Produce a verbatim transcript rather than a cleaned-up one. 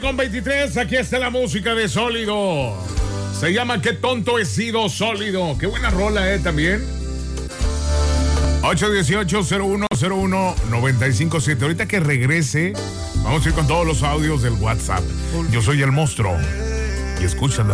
Con veintitrés, aquí está la música de Sólido. Se llama Qué tonto he sido, Sólido. Qué buena rola, eh, también. ocho uno ocho, cero uno cero uno, nueve cinco siete. Ahorita que regrese, vamos a ir con todos los audios del WhatsApp. Yo soy el monstruo y escuchan